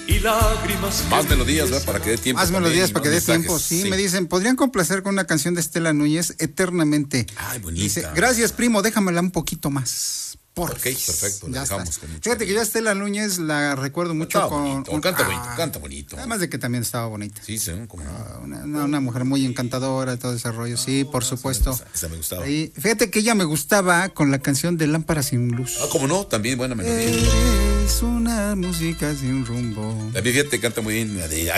y lágrimas. Más melodías, ¿verdad? Para que dé tiempo. Más también, melodías ¿no? para que dé Mensajes, tiempo. Sí, me dicen, ¿podrían complacer con una canción de Estela Núñez, Eternamente? Ay, bonita. Dice, gracias, primo, déjamela un poquito más. Ok, perfecto, la dejamos con mucho Fíjate que yo a Estela Núñez la recuerdo mucho canta bonito. Además de que también estaba bonita. Sí, como Una mujer muy encantadora, todo ese rollo, sí, por supuesto. Esa me gustaba. Y fíjate que ella me gustaba con la canción de Lámpara sin luz. Ah, ¿cómo no? También buena melodía. Es una música sin rumbo. También fíjate, canta muy bien la de